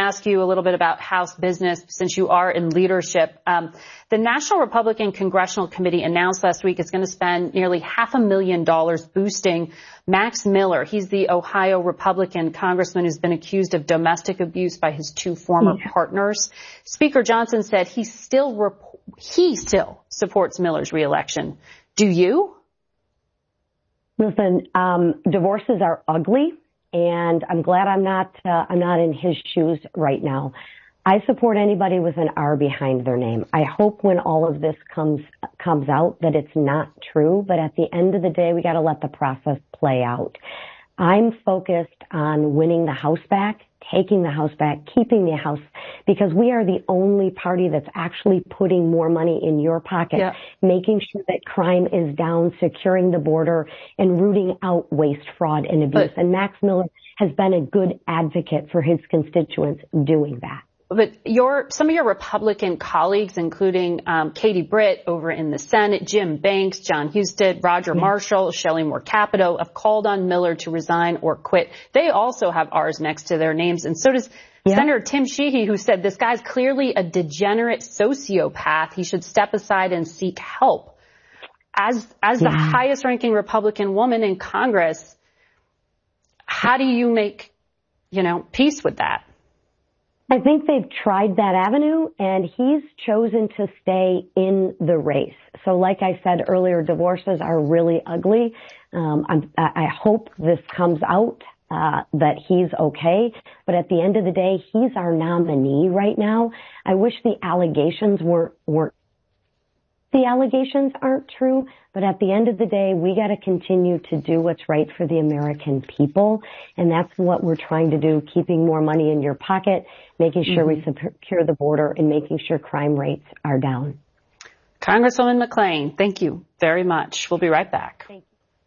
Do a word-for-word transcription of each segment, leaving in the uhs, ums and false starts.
ask you a little bit about House business since you are in leadership. Um, the National Republican Congressional Committee announced last week it's going to spend nearly half a million dollars boosting Max Miller. He's the Ohio Republican congressman who's been accused of domestic abuse by his two former yeah. partners. Speaker Johnson said he still rep- he still supports Miller's reelection. Do you? Listen, um, divorces are ugly, and I'm glad I'm not uh, I'm not in his shoes right now. I support anybody with an R behind their name. I hope when all of this comes comes out that it's not true, but at the end of the day, we got to let the process play out. I'm focused on winning the House back, taking the House back, keeping the House, because we are the only party that's actually putting more money in your pocket, yeah. making sure that crime is down, securing the border, and rooting out waste, fraud, and abuse. But, and Max Miller has been a good advocate for his constituents doing that. But your some of your Republican colleagues, including um, Katie Britt over in the Senate, Jim Banks, John Husted, Roger yeah. Marshall, Shelley Moore Capito, have called on Miller to resign or quit. They also have R's next to their names, and so does yeah. Senator Tim Sheehy, who said this guy's clearly a degenerate sociopath. He should step aside and seek help. As as yeah. the highest-ranking Republican woman in Congress, how do you make, you know, peace with that? I think they've tried that avenue, and he's chosen to stay in the race. So like I said earlier, divorces are really ugly. Um, I'm, I hope this comes out uh, that he's okay. But at the end of the day, he's our nominee right now. I wish the allegations weren't, weren't The allegations aren't true, but at the end of the day, we got to continue to do what's right for the American people, and that's what we're trying to do, keeping more money in your pocket, making sure mm-hmm. we secure the border, and making sure crime rates are down. Congresswoman McClain, thank you very much. We'll be right back. Thank you.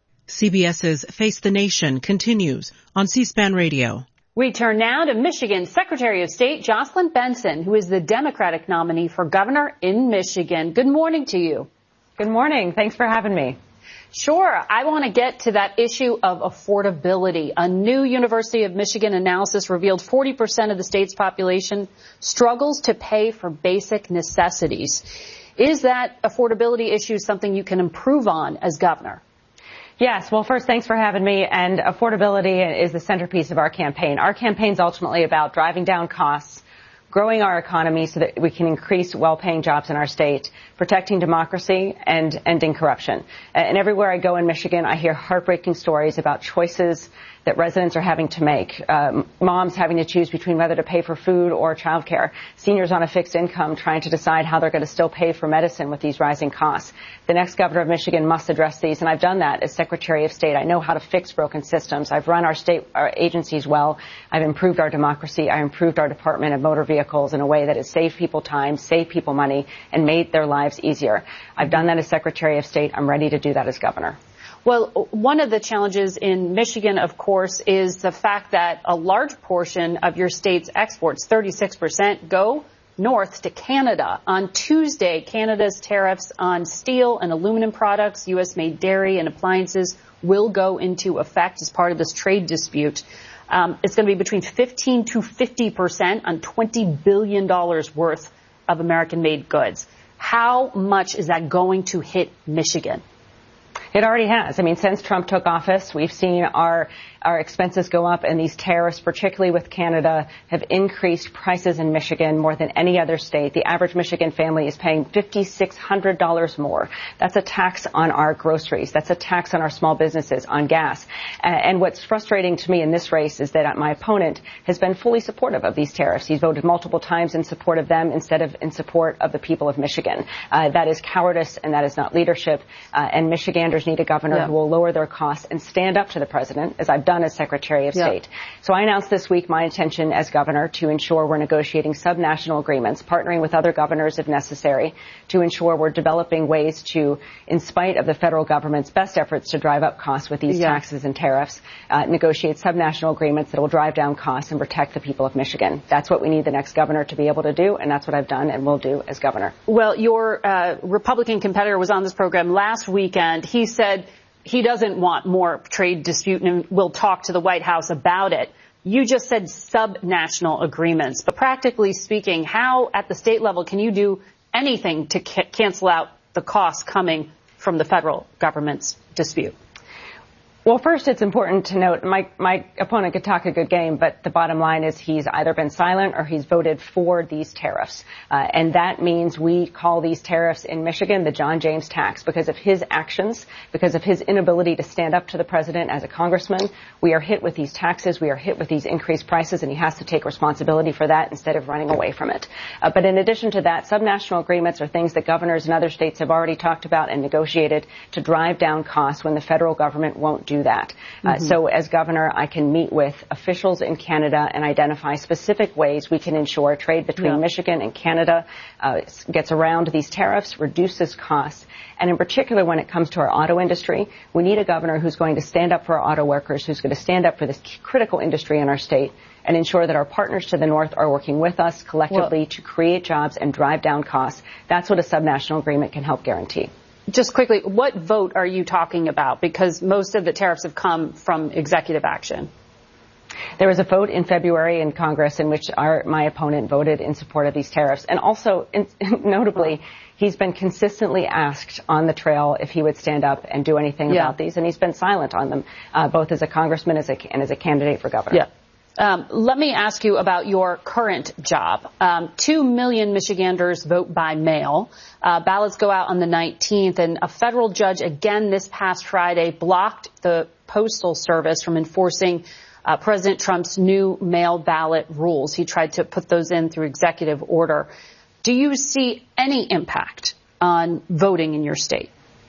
CBS's Face the Nation continues on C-SPAN Radio. We turn now to Michigan Secretary of State Jocelyn Benson, who is the Democratic nominee for governor in Michigan. Good morning to you. Good morning. Thanks for having me. Sure. I want to get to that issue of affordability. A new University of Michigan analysis revealed forty percent of the state's population struggles to pay for basic necessities. Is that affordability issue something you can improve on as governor? Yes. Well, first, thanks for having me. And affordability is the centerpiece of our campaign. Our campaign is ultimately about driving down costs, growing our economy so that we can increase well-paying jobs in our state, protecting democracy, and ending corruption. And everywhere I go in Michigan, I hear heartbreaking stories about choices that residents are having to make. Um, moms having to choose between whether to pay for food or childcare. Seniors on a fixed income trying to decide how they're going to still pay for medicine with these rising costs. The next governor of Michigan must address these, and I've done that as Secretary of State. I know how to fix broken systems. I've run our state our agencies well. I've improved our democracy. I improved our Department of Motor Vehicles in a way that has saved people time, saved people money, and made their lives easier. I've done that as Secretary of State. I'm ready to do that as governor. Well, one of the challenges in Michigan, of course, is the fact that a large portion of your state's exports, thirty-six percent, go north to Canada. On Tuesday, Canada's tariffs on steel and aluminum products, U S-made dairy and appliances will go into effect as part of this trade dispute. Um, it's going to be between fifteen to fifty percent on twenty billion dollars worth of American-made goods. How much is that going to hit Michigan? It already has. I mean, since Trump took office, we've seen our our expenses go up, and these tariffs, particularly with Canada, have increased prices in Michigan more than any other state. The average Michigan family is paying five thousand six hundred dollars more. That's a tax on our groceries. That's a tax on our small businesses, on gas. And what's frustrating to me in this race is that my opponent has been fully supportive of these tariffs. He's voted multiple times in support of them instead of in support of the people of Michigan. Uh, that is cowardice, and that is not leadership. Uh, and Michiganders need a governor yeah. who will lower their costs and stand up to the president, as I've done as Secretary of State. Yeah. So I announced this week my intention as governor to ensure we're negotiating subnational agreements, partnering with other governors if necessary, to ensure we're developing ways to, in spite of the federal government's best efforts to drive up costs with these yeah. taxes and tariffs, uh, negotiate subnational agreements that will drive down costs and protect the people of Michigan. That's what we need the next governor to be able to do, and that's what I've done and will do as governor. Well, your uh, Republican competitor was on this program last weekend. He said he doesn't want more trade dispute and will talk to the White House about it. You just said subnational agreements, but practically speaking, how at the state level can you do anything to ca- cancel out the costs coming from the federal government's dispute? Well, first, it's important to note my, my opponent could talk a good game, but the bottom line is he's either been silent or he's voted for these tariffs. Uh, and that means we call these tariffs in Michigan the John James tax because of his actions, because of his inability to stand up to the president as a congressman. We are hit with these taxes. We are hit with these increased prices, and he has to take responsibility for that instead of running away from it. Uh, but in addition to that, subnational agreements are things that governors in other states have already talked about and negotiated to drive down costs when the federal government won't do do that. Mm-hmm. Uh, so as governor, I can meet with officials in Canada and identify specific ways we can ensure trade between yeah. Michigan and Canada uh, gets around these tariffs, reduces costs. And in particular, when it comes to our auto industry, we need a governor who's going to stand up for our auto workers, who's going to stand up for this critical industry in our state and ensure that our partners to the north are working with us collectively well, to create jobs and drive down costs. That's what a subnational agreement can help guarantee. Just quickly, what vote are you talking about? Because most of the tariffs have come from executive action. There was a vote in February in Congress in which our, my opponent voted in support of these tariffs. And also, in, notably, he's been consistently asked on the trail if he would stand up and do anything yeah. about these. And he's been silent on them, uh, both as a congressman as a, and as a candidate for governor. Yeah. Um, let me ask you about your current job. Um, two million Michiganders vote by mail. Uh, ballots go out on the nineteenth, and a federal judge again this past Friday blocked the Postal Service from enforcing uh, President Trump's new mail ballot rules. He tried to put those in through executive order. Do you see any impact on voting in your state?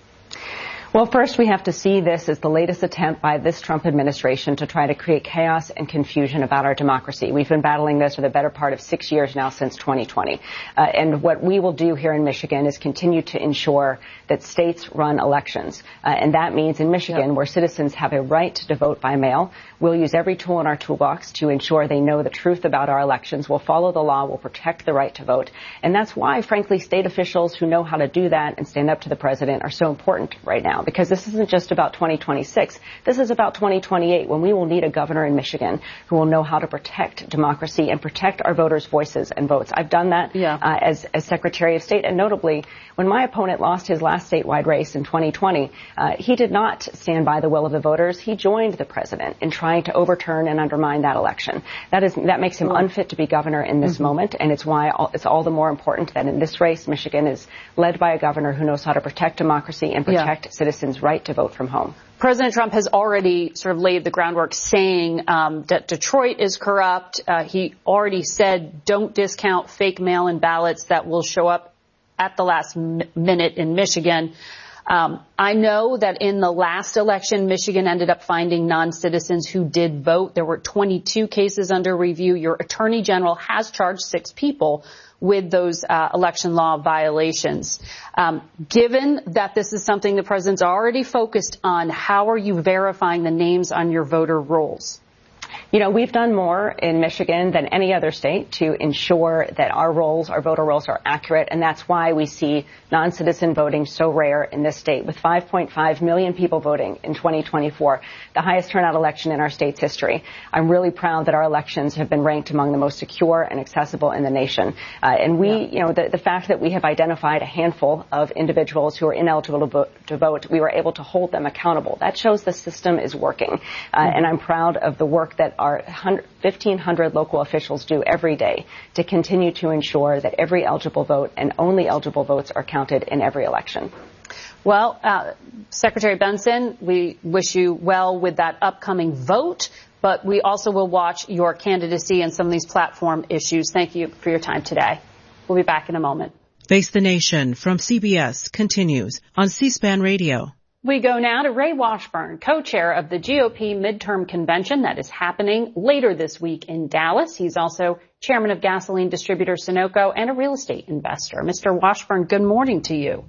Well, first, we have to see this as the latest attempt by this Trump administration to try to create chaos and confusion about our democracy. We've been battling this for the better part of six years now, since twenty twenty. Uh, and what we will do here in Michigan is continue to ensure that states run elections. Uh, and that means in Michigan, yep. where citizens have a right to vote by mail, we'll use every tool in our toolbox to ensure they know the truth about our elections. We'll follow the law. We'll protect the right to vote. And that's why, frankly, state officials who know how to do that and stand up to the president are so important right now. Because this isn't just about twenty twenty-six. This is about twenty twenty-eight, when we will need a governor in Michigan who will know how to protect democracy and protect our voters' voices and votes. I've done that yeah. uh, as, as Secretary of State. And notably, when my opponent lost his last statewide race in twenty twenty, uh, he did not stand by the will of the voters. He joined the president in trying to overturn and undermine that election. That is that makes him unfit to be governor in this mm-hmm. moment. And it's why all, it's all the more important that in this race, Michigan is led by a governor who knows how to protect democracy and protect yeah. citizens' right to vote from home. President Trump has already sort of laid the groundwork saying um, that Detroit is corrupt. Uh, he already said don't discount fake mail-in ballots that will show up at the last m- minute in Michigan. Um, I know that in the last election, Michigan ended up finding non-citizens who did vote. There were twenty-two cases under review. Your attorney general has charged six people with those uh, election law violations. Um, given that this is something the president's already focused on, how are you verifying the names on your voter rolls? You know, we've done more in Michigan than any other state to ensure that our rolls, our voter rolls, are accurate, and that's why we see non-citizen voting so rare in this state. With five point five million people voting in twenty twenty-four, the highest turnout election in our state's history, I'm really proud that our elections have been ranked among the most secure and accessible in the nation. Uh, and we, yeah. you know, the, the fact that we have identified a handful of individuals who are ineligible to vote, to vote, we were able to hold them accountable. That shows the system is working, uh, mm-hmm. and I'm proud of the work that our fifteen hundred local officials do every day to continue to ensure that every eligible vote and only eligible votes are counted in every election. Well, uh, Secretary Benson, we wish you well with that upcoming vote, but we also will watch your candidacy and some of these platform issues. Thank you for your time today. We'll be back in a moment. Face the Nation from C B S continues on C-SPAN Radio. We go now to Ray Washburn, co-chair of the G O P midterm convention that is happening later this week in Dallas. He's also chairman of gasoline distributor Sunoco and a real estate investor. Mister Washburn, good morning to you.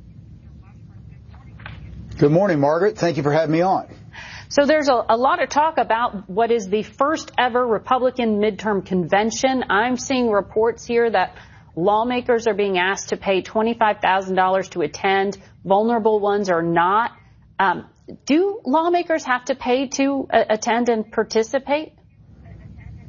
Good morning, Margaret. Thank you for having me on. So there's a, a lot of talk about what is the first ever Republican midterm convention. I'm seeing reports here that lawmakers are being asked to pay twenty-five thousand dollars to attend. Vulnerable ones are not. Um, do lawmakers have to pay to uh, attend and participate?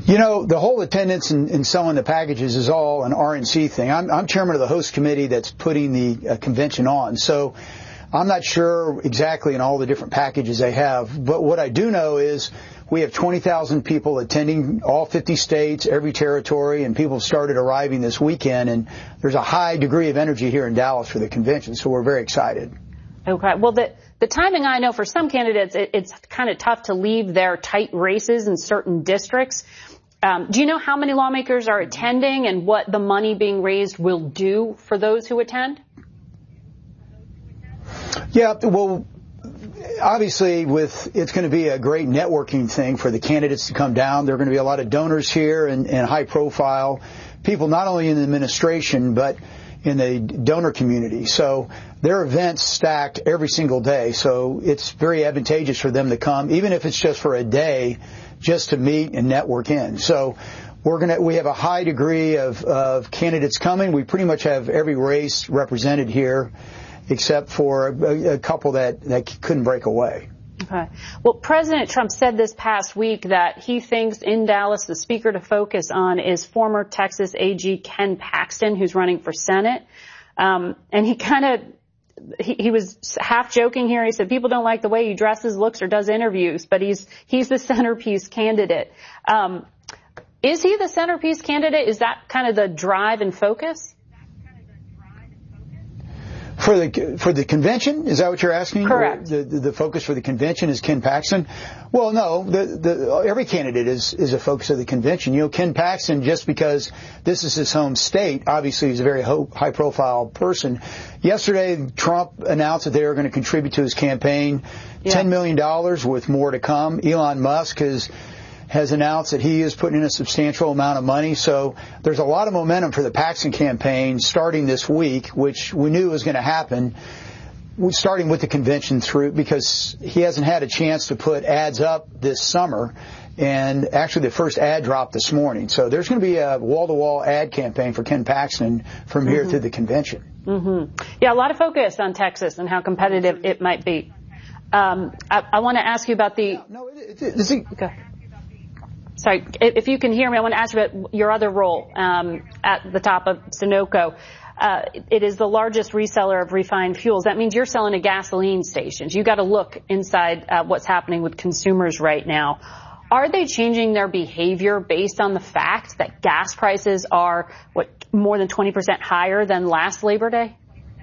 You know, the whole attendance and, and selling the packages is all an R N C thing. I'm, I'm chairman of the host committee that's putting the uh, convention on. So I'm not sure exactly in all the different packages they have. But what I do know is we have twenty thousand people attending all fifty states, every territory, and people have started arriving this weekend. And there's a high degree of energy here in Dallas for the convention. So we're very excited. Okay. Well, the, the timing, I know for some candidates, it, it's kind of tough to leave their tight races in certain districts. Um, do you know how many lawmakers are attending and what the money being raised will do for those who attend? Yeah, well, obviously, with it's going to be a great networking thing for the candidates to come down. There are going to be a lot of donors here and, and high-profile people, not only in the administration, but in the donor community. So their events stacked every single day. So it's very advantageous for them to come, even if it's just for a day, just to meet and network in. So we're going to, we have a high degree of, of candidates coming. We pretty much have every race represented here, except for a, a couple that, that couldn't break away. Okay. Well, President Trump said this past week that he thinks in Dallas the speaker to focus on is former Texas A G Ken Paxton, who's running for Senate. Um, and he kind of, he, he was half joking here. He said people don't like the way he dresses, looks, or does interviews, but he's he's the centerpiece candidate. Um, is he the centerpiece candidate? Is that kind of the drive and focus? For the for the convention, is that what you're asking? Correct. The, the the focus for the convention is Ken Paxton. Well, no, the, the every candidate is is a focus of the convention. You know, Ken Paxton, just because this is his home state, obviously he's a very high profile person. Yesterday, Trump announced that they were going to contribute to his campaign yeah. ten million dollars, with more to come. Elon Musk has. has announced that he is putting in a substantial amount of money. So there's a lot of momentum for the Paxton campaign starting this week, which we knew was going to happen, starting with the convention through, because he hasn't had a chance to put ads up this summer. And actually the first ad dropped this morning. So there's going to be a wall-to-wall ad campaign for Ken Paxton from here mm-hmm. through the convention. Mm-hmm. Yeah, a lot of focus on Texas and how competitive it might be. Um, I, I want to ask you about the... No, it, it, it's... Okay. Sorry, if you can hear me, I want to ask you about your other role um, at the top of Sunoco. Uh, it is the largest reseller of refined fuels. That means you're selling to gasoline stations. You got to look inside uh, what's happening with consumers right now. Are they changing their behavior based on the fact that gas prices are what more than twenty percent higher than last Labor Day?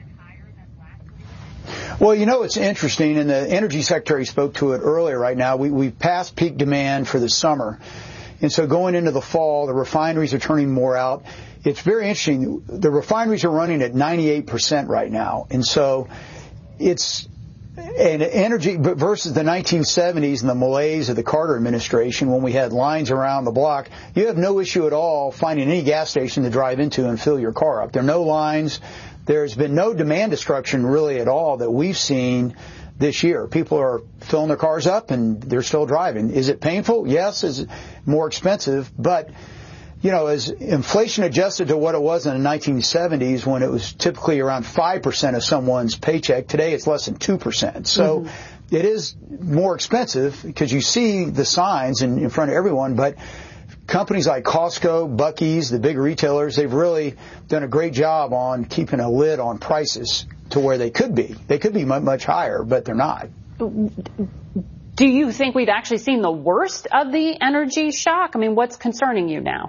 Well, you know, it's interesting, and the Energy Secretary spoke to it earlier right now. We, we've passed peak demand for the summer. And so going into the fall, the refineries are turning more out. It's very interesting. The refineries are running at ninety-eight percent right now. And so it's an energy versus the nineteen seventies and the malaise of the Carter administration when we had lines around the block. You have no issue at all finding any gas station to drive into and fill your car up. There are no lines. There's been no demand destruction really at all that we've seen this year. People are filling their cars up and they're still driving. Is it painful? Yes. Is it more expensive? But, you know, as inflation adjusted to what it was in the nineteen seventies when it was typically around five percent of someone's paycheck, today it's less than two percent. So mm-hmm. it is more expensive because you see the signs in, in front of everyone, but companies like Costco, Buc-ee's, the big retailers, they've really done a great job on keeping a lid on prices to where they could be. They could be much, much higher, but they're not. Do you think we've actually seen the worst of the energy shock? I mean, what's concerning you now?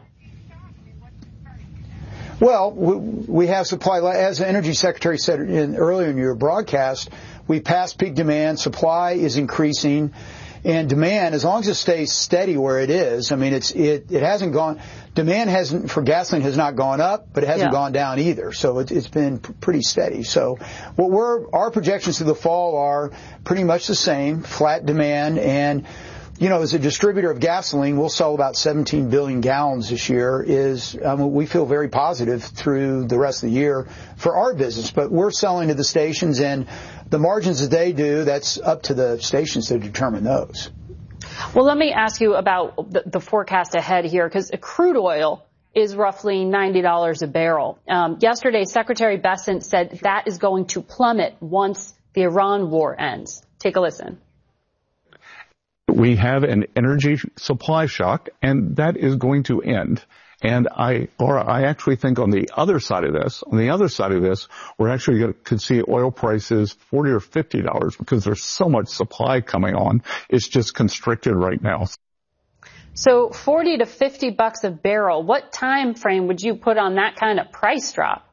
Well, we have supply. As the Energy Secretary said in, earlier in your broadcast, we passed peak demand. Supply is increasing. And demand, as long as it stays steady where it is, I mean, it's it it hasn't gone. Demand hasn't for gasoline has not gone up, but it hasn't yeah. gone down either. So it, it's been p- pretty steady. So what we're our projections through the fall are pretty much the same, flat demand. And you know, as a distributor of gasoline, we'll sell about seventeen billion gallons this year. Is um, we feel very positive through the rest of the year for our business. But we're selling to the stations, and the margins that they do, that's up to the stations to determine those. Well, let me ask you about the, the forecast ahead here, because crude oil is roughly ninety dollars a barrel. Um, yesterday, Secretary Bessent said that is going to plummet once the Iran war ends. Take a listen. We have an energy supply shock, and that is going to end. And I, Laura, I actually think on the other side of this, on the other side of this, we're actually going to could see oil prices forty or fifty dollars because there's so much supply coming on. It's just constricted right now. So forty to fifty bucks a barrel. What time frame would you put on that kind of price drop?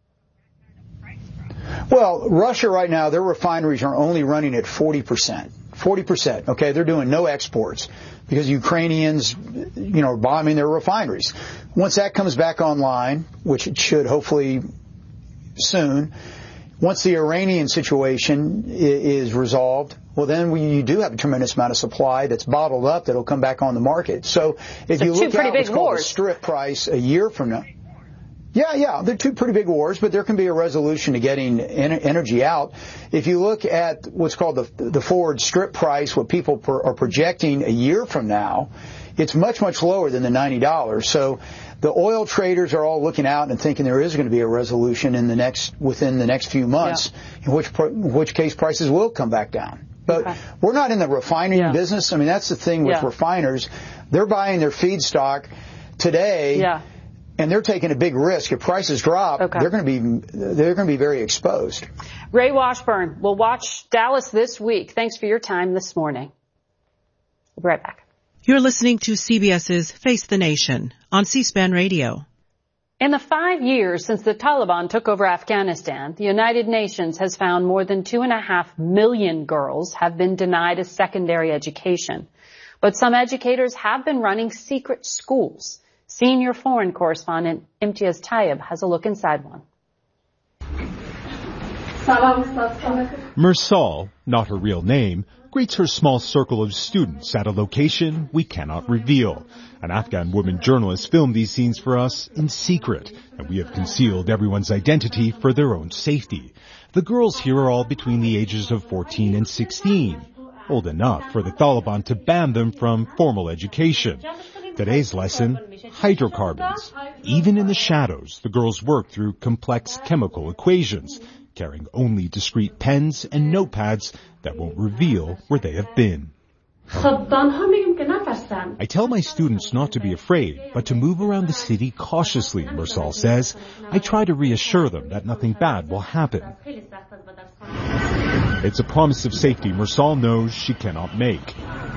Well, Russia right now, their refineries are only running at forty percent. forty percent, okay? They're doing no exports because Ukrainians, you know, are bombing their refineries. Once that comes back online, which it should hopefully soon, once the Iranian situation is resolved, well, then we, you do have a tremendous amount of supply that's bottled up that'll come back on the market. So if so you look at what's called wars. the strip price a year from now, Yeah, yeah, they're two pretty big wars, but there can be a resolution to getting en- energy out. If you look at what's called the the forward strip price, what people per, are projecting a year from now, it's much, much lower than the ninety dollars. So the oil traders are all looking out and thinking there is going to be a resolution in the next within the next few months, yeah. in which in which case prices will come back down. But okay. we're not in the refining yeah. business. I mean, that's the thing with yeah. refiners. They're buying their feedstock today. Yeah. And they're taking a big risk. If prices drop, okay. they're going to be they're going to be very exposed. Ray Washburn, we'll watch Dallas this week. Thanks for your time this morning. We'll be right back. You're listening to CBS's Face the Nation on C-SPAN Radio. In the five years since the Taliban took over Afghanistan, the United Nations has found more than two and a half million girls have been denied a secondary education. But some educators have been running secret schools. Senior foreign correspondent Imtiaz Tayyab has a look inside one. Mursal, not her real name, greets her small circle of students at a location we cannot reveal. An Afghan woman journalist filmed these scenes for us in secret, and we have concealed everyone's identity for their own safety. The girls here are all between the ages of fourteen and sixteen, old enough for the Taliban to ban them from formal education. Today's lesson, hydrocarbons. Even in the shadows, the girls work through complex chemical equations, carrying only discreet pens and notepads that won't reveal where they have been. I tell my students not to be afraid, but to move around the city cautiously, Mursal says. I try to reassure them that nothing bad will happen. It's a promise of safety Mursal knows she cannot make.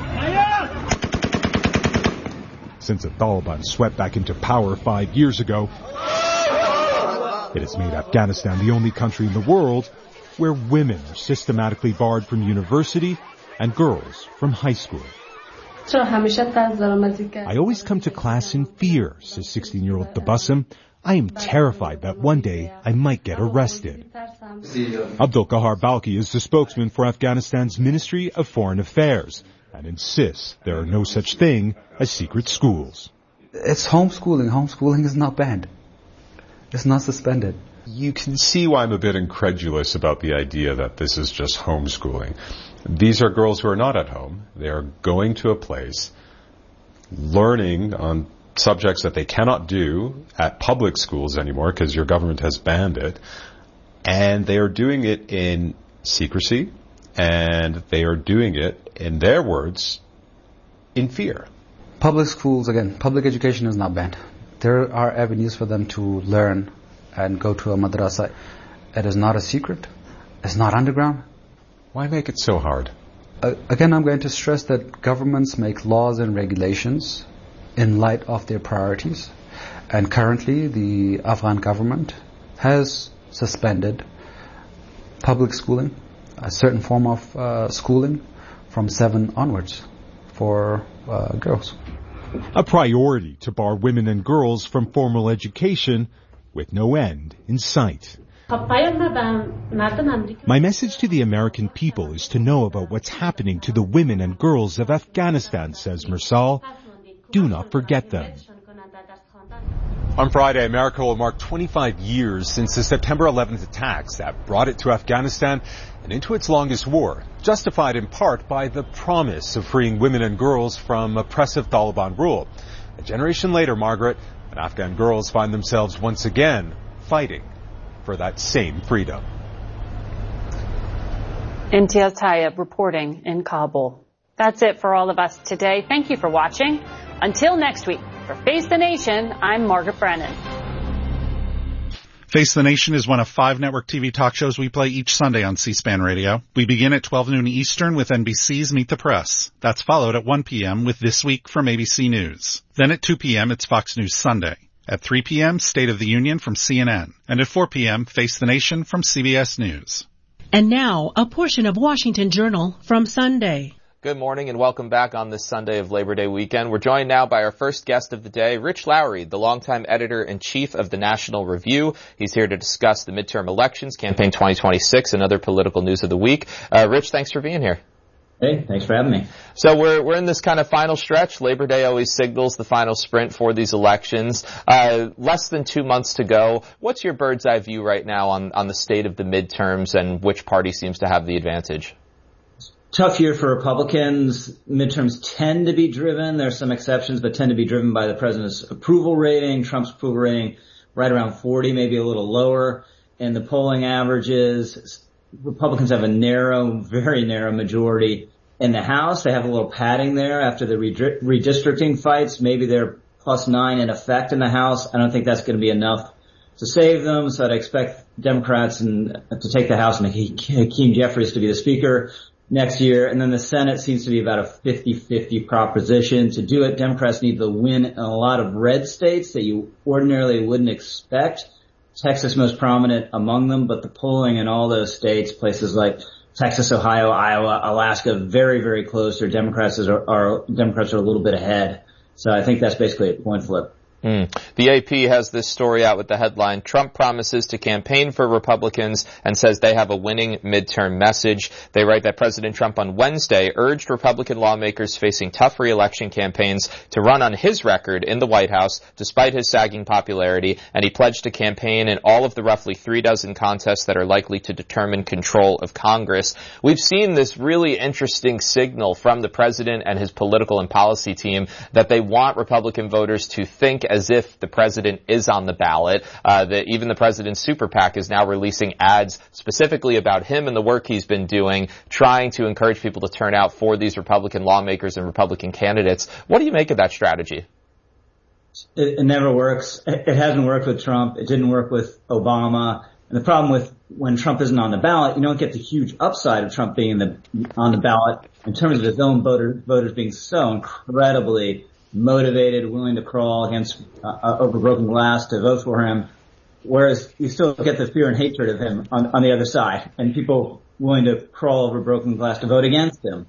Since the Taliban swept back into power five years ago, it has made Afghanistan the only country in the world where women are systematically barred from university and girls from high school. I always come to class in fear, says sixteen-year-old Tabassum. I am terrified that one day I might get arrested. Abdul Qahar Balki is the spokesman for Afghanistan's Ministry of Foreign Affairs and insists there are no such thing as secret schools. It's homeschooling. Homeschooling is not banned. It's not suspended. You can see why I'm a bit incredulous about the idea that this is just homeschooling. These are girls who are not at home. They are going to a place, learning on subjects that they cannot do at public schools anymore because your government has banned it. And they are doing it in secrecy, and they are doing it, in their words, in fear. Public schools, again, public education is not banned. There are avenues for them to learn and go to a madrasa. It is not a secret. It's not underground. Why make it so hard? Uh, again, I'm going to stress that governments make laws and regulations in light of their priorities. And currently, the Afghan government has suspended public schooling, a certain form of uh, schooling, from seven onwards for uh, girls. A priority to bar women and girls from formal education with no end in sight. My message to the American people is to know about what's happening to the women and girls of Afghanistan, says Mursal. Do not forget them. On Friday, America will mark twenty-five years since the September eleventh attacks that brought it to Afghanistan and into its longest war, justified in part by the promise of freeing women and girls from oppressive Taliban rule. A generation later, Margaret, and Afghan girls find themselves once again fighting for that same freedom. Imtiaz Tayyab reporting in Kabul. That's it for all of us today. Thank you for watching. Until next week, for Face the Nation, I'm Margaret Brennan. Face the Nation is one of five network T V talk shows we play each Sunday on C-SPAN Radio. We begin at twelve noon Eastern with N B C's Meet the Press. That's followed at one p.m. with This Week from A B C News. Then at two p.m. it's Fox News Sunday. At three p.m., State of the Union from C N N. And at four p.m., Face the Nation from C B S News. And now, a portion of Washington Journal from Sunday. Good morning and welcome back on this Sunday of Labor Day weekend. We're joined now by our first guest of the day, Rich Lowry, the longtime editor-in-chief of the National Review. He's here to discuss the midterm elections, campaign twenty twenty-six, and other political news of the week. Uh, Rich, thanks for being here. Hey, thanks for having me. So we're we're in this kind of final stretch. Labor Day always signals the final sprint for these elections. Uh, less than two months to go. What's your bird's eye view right now on, on the state of the midterms and which party seems to have the advantage? Tough year for Republicans. Midterms tend to be driven. There are some exceptions, but tend to be driven by the president's approval rating. Trump's approval rating right around forty, maybe a little lower. And the polling averages, Republicans have a narrow, very narrow majority in the House. They have a little padding there after the redistricting fights. Maybe they're plus nine in effect in the House. I don't think that's going to be enough to save them. So I'd expect Democrats and, to take the House and Hakeem Jeffries to be the Speaker next year. And then the Senate seems to be about a fifty-fifty proposition. To do it, Democrats need to win in a lot of red states that you ordinarily wouldn't expect. Texas most prominent among them, but the polling in all those states, places like Texas, Ohio, Iowa, Alaska, very, very close. Or Democrats are, are Democrats are a little bit ahead. So I think that's basically a coin flip. Mm. The A P has this story out with the headline, Trump promises to campaign for Republicans and says they have a winning midterm message. They write that President Trump on Wednesday urged Republican lawmakers facing tough re-election campaigns to run on his record in the White House despite his sagging popularity, and he pledged to campaign in all of the roughly three dozen contests that are likely to determine control of Congress. We've seen this really interesting signal from the president and his political and policy team that they want Republican voters to think as if the president is on the ballot. Uh, that even the president's super PAC is now releasing ads specifically about him and the work he's been doing, trying to encourage people to turn out for these Republican lawmakers and Republican candidates. What do you make of that strategy? It, it never works. It, it hasn't worked with Trump. It didn't work with Obama. And the problem with when Trump isn't on the ballot, you don't get the huge upside of Trump being in the, on the ballot in terms of his own voter, voters being so incredibly motivated, willing to crawl against uh, over broken glass to vote for him, whereas you still get the fear and hatred of him on, on the other side, and people willing to crawl over broken glass to vote against him.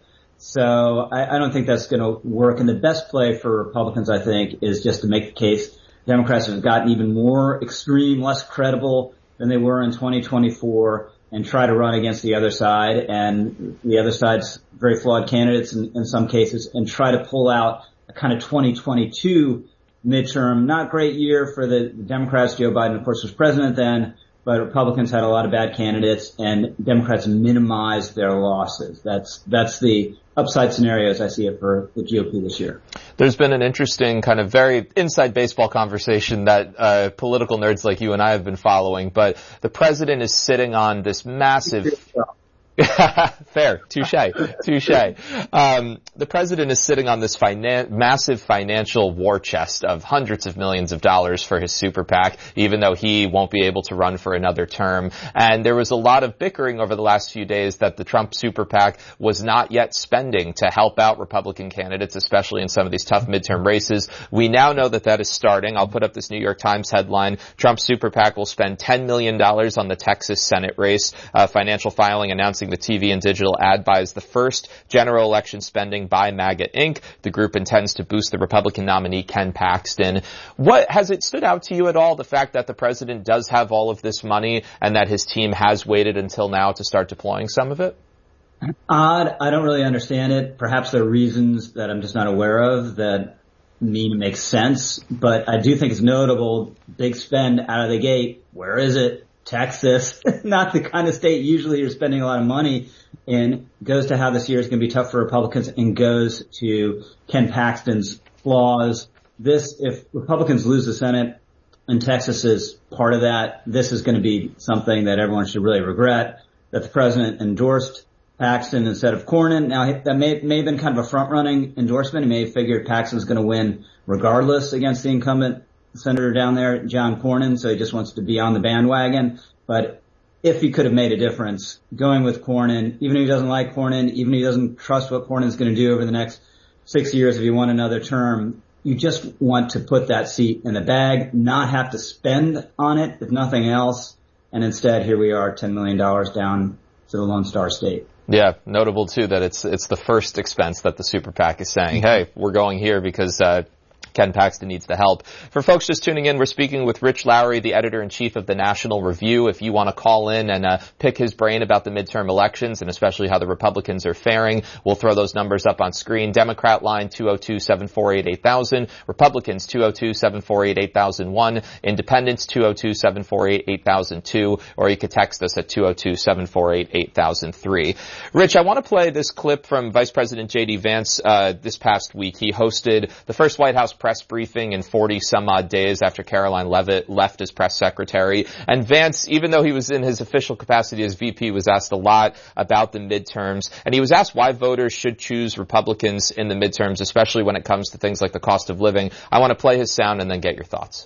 So I, I don't think that's going to work. And the best play for Republicans, I think, is just to make the case Democrats have gotten even more extreme, less credible than they were in twenty twenty-four, and try to run against the other side and the other side's very flawed candidates in, in some cases, and try to pull out a kind of twenty twenty-two midterm. Not great year for the Democrats. Joe Biden, of course, was president then, but Republicans had a lot of bad candidates, and Democrats minimized their losses. That's that's the upside scenario as I see it for the G O P this year. There's been an interesting kind of very inside baseball conversation that uh, political nerds like you and I have been following, but the president is sitting on this massive... Fair. Touche. Touche. Um, the president is sitting on this finan- massive financial war chest of hundreds of millions of dollars for his super PAC, even though he won't be able to run for another term. And there was a lot of bickering over the last few days that the Trump super PAC was not yet spending to help out Republican candidates, especially in some of these tough midterm races. We now know that that is starting. I'll put up this New York Times headline. Trump's super PAC will spend ten million dollars on the Texas Senate race. Uh, financial filing announcing the T V and digital ad buy is the first general election spending by MAGA Incorporated. The group intends to boost the Republican nominee, Ken Paxton. What has it stood out to you at all, the fact that the president does have all of this money and that his team has waited until now to start deploying some of it? Odd. I don't really understand it. Perhaps there are reasons that I'm just not aware of that mean it makes sense, but I do think it's notable. Big spend out of the gate. Where is it? Texas, not the kind of state usually you're spending a lot of money in, goes to how this year is going to be tough for Republicans and goes to Ken Paxton's flaws. This, if Republicans lose the Senate and Texas is part of that, this is going to be something that everyone should really regret, that the president endorsed Paxton instead of Cornyn. Now, that may, may have been kind of a front-running endorsement. He may have figured Paxton was going to win regardless against the incumbent senator down there, John Cornyn, so he just wants to be on the bandwagon. But if he could have made a difference, going with Cornyn, even if he doesn't like Cornyn, even if he doesn't trust what Cornyn's going to do over the next six years if he won another term, you just want to put that seat in the bag, not have to spend on it, if nothing else. And instead, here we are, ten million dollars down to the Lone Star State. Yeah, notable too that it's it's the first expense that the super PAC is saying, hey, we're going here because uh Ken Paxton needs the help. For folks just tuning in, we're speaking with Rich Lowry, the editor-in-chief of the National Review. If you want to call in and uh, pick his brain about the midterm elections and especially how the Republicans are faring, we'll throw those numbers up on screen. Democrat line two oh two, seven four eight, eight thousand. Republicans two oh two, seven four eight, eight thousand one. Independents two oh two, seven four eight, eight thousand two. Or you could text us at two oh two, seven four eight, eight thousand three. Rich, I want to play this clip from Vice President J D Vance uh, this past week. He hosted the first White House press briefing in forty some odd days after Caroline Leavitt left as press secretary. And Vance, even though he was in his official capacity as V P, was asked a lot about the midterms. And he was asked why voters should choose Republicans in the midterms, especially when it comes to things like the cost of living. I want to play his sound and then get your thoughts.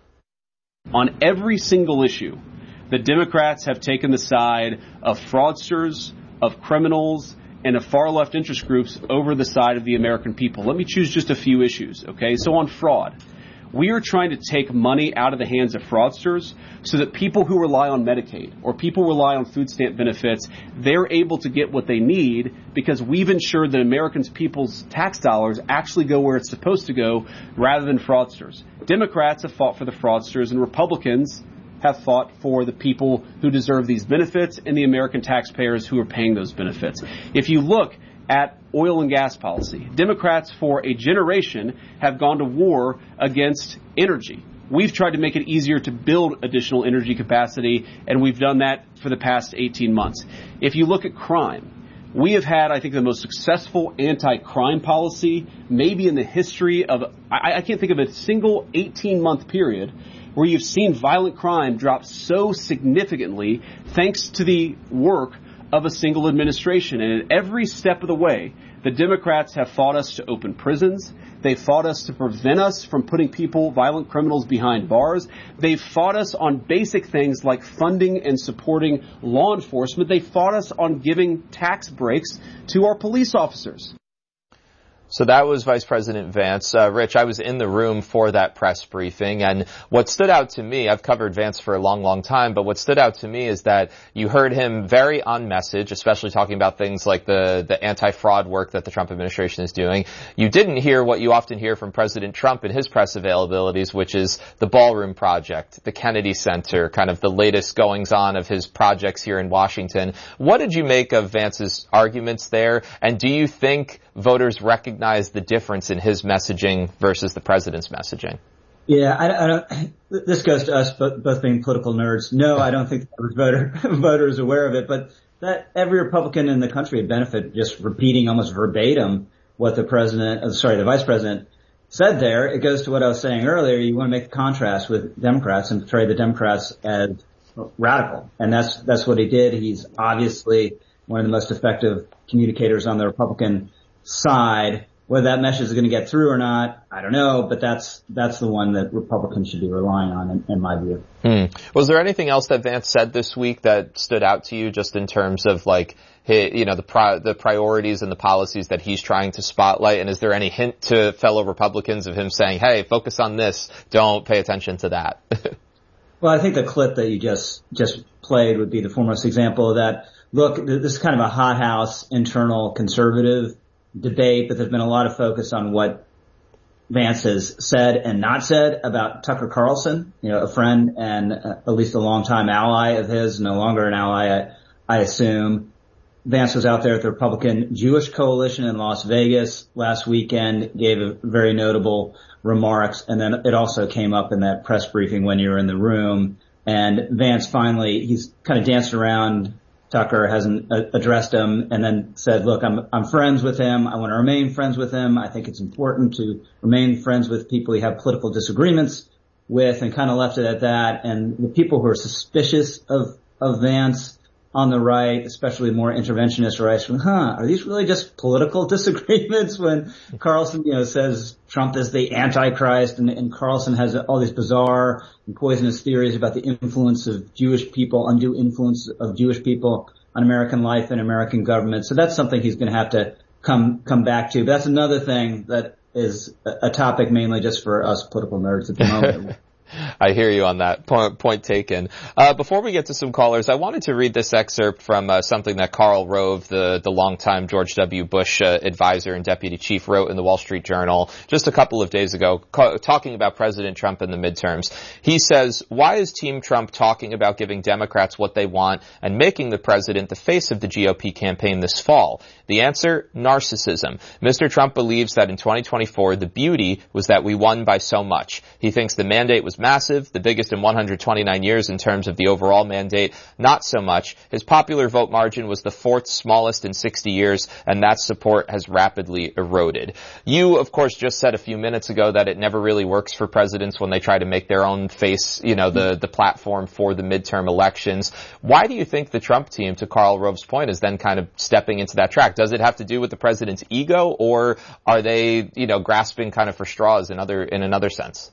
On every single issue, the Democrats have taken the side of fraudsters, of criminals, and of far-left interest groups over the side of the American people. Let me choose just a few issues, okay? So on fraud, we are trying to take money out of the hands of fraudsters so that people who rely on Medicaid or people rely on food stamp benefits, they're able to get what they need because we've ensured that Americans' people's tax dollars actually go where it's supposed to go rather than fraudsters. Democrats have fought for the fraudsters, and Republicans have fought for the people who deserve these benefits and the American taxpayers who are paying those benefits. If you look at oil and gas policy, Democrats for a generation have gone to war against energy. We've tried to make it easier to build additional energy capacity, and we've done that for the past eighteen months. If you look at crime, we have had, I think, the most successful anti-crime policy maybe in the history of, I, I can't think of a single eighteen-month period where you've seen violent crime drop so significantly thanks to the work of a single administration. And at every step of the way, the Democrats have fought us to open prisons. They fought us to prevent us from putting people, violent criminals, behind bars. They fought us on basic things like funding and supporting law enforcement. They fought us on giving tax breaks to our police officers. So that was Vice President Vance. Uh, Rich, I was in the room for that press briefing, and what stood out to me, I've covered Vance for a long, long time, but what stood out to me is that you heard him very on message, especially talking about things like the, the anti-fraud work that the Trump administration is doing. You didn't hear what you often hear from President Trump in his press availabilities, which is the Ballroom Project, the Kennedy Center, kind of the latest goings-on of his projects here in Washington. What did you make of Vance's arguments there, and do you think voters recognize the difference in his messaging versus the president's messaging? Yeah, I, I don't. This goes to us both, both being political nerds. No, I don't think the voter voter is aware of it, but that every Republican in the country would benefit just repeating almost verbatim what the president, uh, sorry, the vice president said there. It goes to what I was saying earlier. You want to make a contrast with Democrats and portray the Democrats as radical, and that's that's what he did. He's obviously one of the most effective communicators on the Republican side. Whether that message is going to get through or not, I don't know, but that's that's the one that Republicans should be relying on, in, in my view. Hmm. Was there anything else that Vance said this week that stood out to you, just in terms of like, his, you know, the pri- the priorities and the policies that he's trying to spotlight? And is there any hint to fellow Republicans of him saying, "Hey, focus on this, don't pay attention to that"? Well, I think the clip that you just just played would be the foremost example of that. Look, this is kind of a hothouse internal conservative debate, but there's been a lot of focus on what Vance has said and not said about Tucker Carlson, you know, a friend and uh, at least a longtime ally of his, no longer an ally, I, I assume. Vance was out there at the Republican Jewish Coalition in Las Vegas last weekend, gave a very notable remarks, and then it also came up in that press briefing when you were in the room. And Vance finally, he's kind of danced around Tucker, hasn't addressed him, and then said, look, I'm I'm friends with him. I want to remain friends with him. I think it's important to remain friends with people you have political disagreements with, and kind of left it at that. And the people who are suspicious of, of Vance on the right, especially more interventionist rights, from, huh, are these really just political disagreements when Carlson, you know, says Trump is the Antichrist and, and Carlson has all these bizarre and poisonous theories about the influence of Jewish people, undue influence of Jewish people on American life and American government. So that's something he's going to have to come, come back to. But that's another thing that is a topic mainly just for us political nerds at the moment. I hear you on that. Point, point taken. Uh, before we get to some callers, I wanted to read this excerpt from uh, something that Karl Rove, the, the longtime George W. Bush uh, advisor and deputy chief, wrote in the Wall Street Journal just a couple of days ago, ca- talking about President Trump in the midterms. He says, why is Team Trump talking about giving Democrats what they want and making the president the face of the G O P campaign this fall? The answer, narcissism. Mister Trump believes that in twenty twenty-four, the beauty was that we won by so much. He thinks the mandate was massive, the biggest in one hundred twenty-nine years in terms of the overall mandate. Not so much. His popular vote margin was the fourth smallest in sixty years, and that support has rapidly eroded. You, of course, just said a few minutes ago that it never really works for presidents when they try to make their own face, you know, the, the platform for the midterm elections. Why do you think the Trump team, to Karl Rove's point, is then kind of stepping into that track? Does it have to do with the president's ego, or are they, you know, grasping kind of for straws in other, in another sense?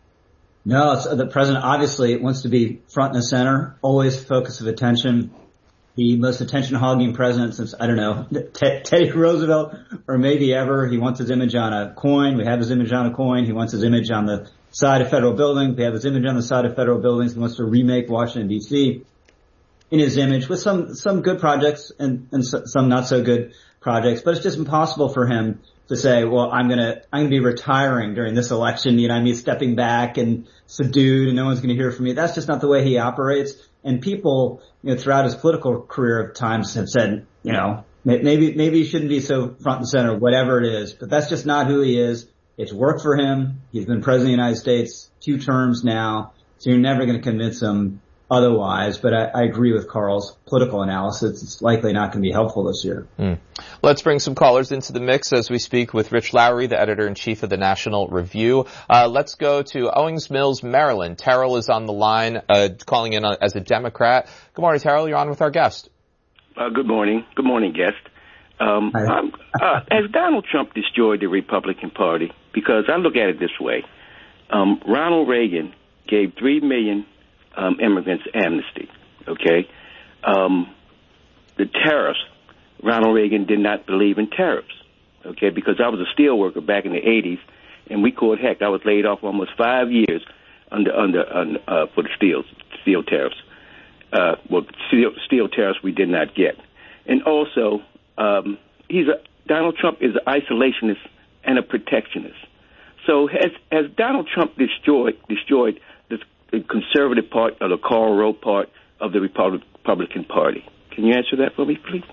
No, it's, the president obviously wants to be front and center, always focus of attention. The most attention-hogging president since, I don't know, T- Teddy Roosevelt, or maybe ever. He wants his image on a coin. We have his image on a coin. He wants his image on the side of federal buildings. We have his image on the side of federal buildings. He wants to remake Washington, D C in his image with some, some good projects and, and so, some not so good projects. But it's just impossible for him to say, well, I'm gonna, I'm gonna be retiring during this election, you know, I mean, stepping back and subdued and no one's gonna hear from me. That's just not the way he operates. And people, you know, throughout his political career at times have said, you know, maybe, maybe he shouldn't be so front and center, whatever it is, but that's just not who he is. It's worked for him. He's been president of the United States two terms now, so you're never gonna convince him otherwise, but I, I agree with Karl's political analysis. It's likely not going to be helpful this year. Mm. Let's bring some callers into the mix as we speak with Rich Lowry, the editor-in-chief of the National Review. Uh, let's go to Owings Mills, Maryland. Terrell is on the line, uh, calling in as a Democrat. Good morning, Terrell. You're on with our guest. Uh, good morning. Good morning, guest. Um, um, uh, has Donald Trump destroyed the Republican Party? Because I look at it this way. Um, Ronald Reagan gave three million Um, immigrants amnesty, okay? Um, the tariffs, Ronald Reagan did not believe in tariffs, okay? Because I was a steel worker back in the eighties, and we caught heck. I was laid off almost five years under under, under uh, for the steel steel tariffs. Uh, well, steel, steel tariffs we did not get, and also um, he's a Donald Trump is an isolationist and a protectionist. So has has Donald Trump destroyed destroyed the the conservative part or the Karl Rove part of the Republican Party? Can you answer that for me, please?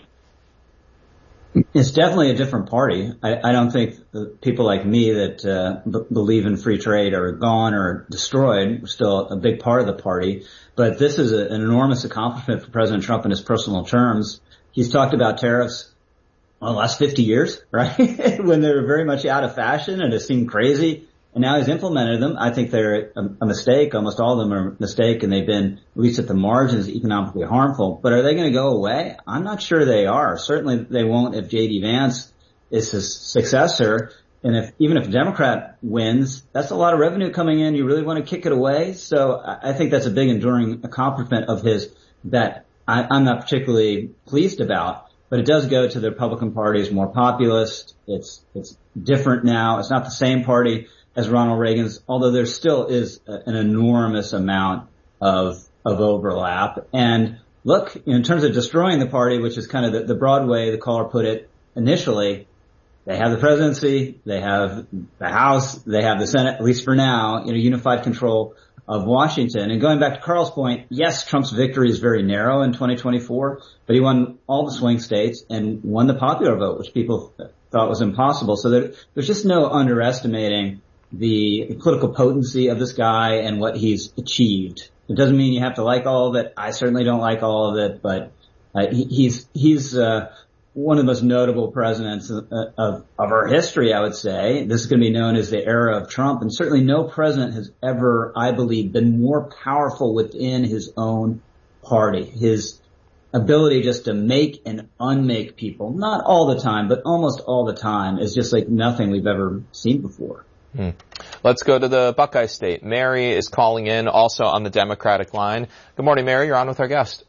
It's definitely a different party. I, I don't think the people like me that uh, b- believe in free trade are gone or destroyed. We're still a big part of the party. But this is a, an enormous accomplishment for President Trump in his personal terms. He's talked about tariffs well, the last fifty years, right? when they were very much out of fashion and it seemed crazy. And now he's implemented them. I think they're a, a mistake. Almost all of them are a mistake, and they've been, at least at the margins, economically harmful. But are they going to go away? I'm not sure they are. Certainly they won't if J D Vance is his successor. And if even if a Democrat wins, that's a lot of revenue coming in. You really want to kick it away? So I think that's a big enduring accomplishment of his that I, I'm not particularly pleased about. But it does go to the Republican Party as more populist. It's it's different now. It's not the same party as Ronald Reagan's, although there still is a, an enormous amount of of overlap. And look, in terms of destroying the party, which is kind of the, the broad way the caller put it initially, they have the presidency, they have the House, they have the Senate, at least for now, you know, unified control of Washington. And going back to Karl's point, yes, Trump's victory is very narrow in twenty twenty-four, but he won all the swing states and won the popular vote, which people thought was impossible. So there, there's just no underestimating the political potency of this guy and what he's achieved. It doesn't mean you have to like all of it. I certainly don't like all of it, but uh, he, he's he's uh, one of the most notable presidents of, of, of our history, I would say. This is going to be known as the era of Trump, and certainly no president has ever, I believe, been more powerful within his own party. His ability just to make and unmake people, not all the time, but almost all the time, is just like nothing we've ever seen before. Hmm. Let's go to the Buckeye State. Mary is calling in, also on the Democratic line. Good morning, Mary. You're on with our guest.